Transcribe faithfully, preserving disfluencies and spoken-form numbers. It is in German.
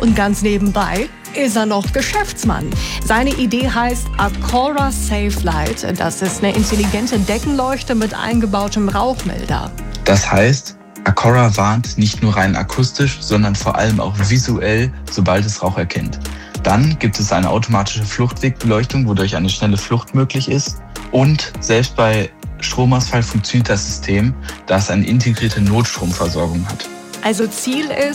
Und ganz nebenbei ist er noch Geschäftsmann. Seine Idee heißt Acora Safe Light. Das ist eine intelligente Deckenleuchte mit eingebautem Rauchmelder. Das heißt, Acora warnt nicht nur rein akustisch, sondern vor allem auch visuell, sobald es Rauch erkennt. Dann gibt es eine automatische Fluchtwegbeleuchtung, wodurch eine schnelle Flucht möglich ist. Und selbst bei Stromausfall funktioniert das System, da es eine integrierte Notstromversorgung hat. Also Ziel ist,